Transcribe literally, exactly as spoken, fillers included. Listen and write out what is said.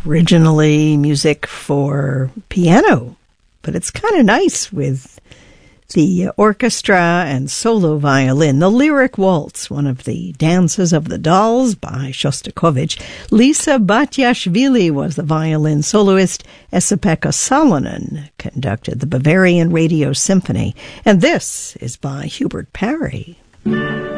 originally music for piano, but it's kind of nice with the orchestra and solo violin. The Lyric Waltz, one of the dances of the dolls by Shostakovich. Lisa Batyashvili was the violin soloist. Esa-Pekka Salonen conducted the Bavarian Radio Symphony. And this is by Hubert Parry.